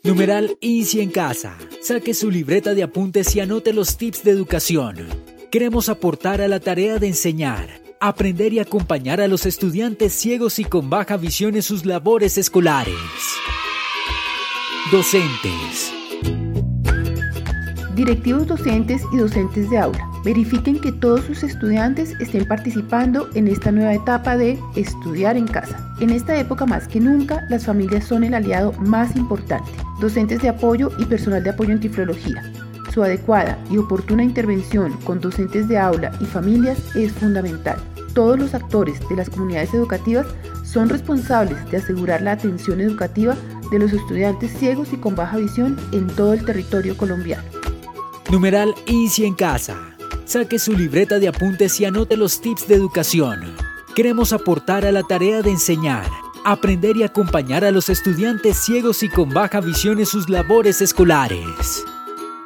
Numeral INSI en casa. Saque su libreta de apuntes y anote los tips de educación. Queremos aportar a la tarea de enseñar, aprender y acompañar a los estudiantes ciegos y con baja visión en sus labores escolares. Docentes. Directivos docentes y docentes de aula, verifiquen que todos sus estudiantes estén participando en esta nueva etapa de estudiar en casa. En esta época más que nunca, las familias son el aliado más importante. Docentes de apoyo y personal de apoyo en tiflología. Su adecuada y oportuna intervención con docentes de aula y familias es fundamental. Todos los actores de las comunidades educativas son responsables de asegurar la atención educativa de los estudiantes ciegos y con baja visión en todo el territorio colombiano. Numeral INSI en casa. Saque su libreta de apuntes y anote los tips de educación. Queremos aportar a la tarea de enseñar, aprender y acompañar a los estudiantes ciegos y con baja visión en sus labores escolares.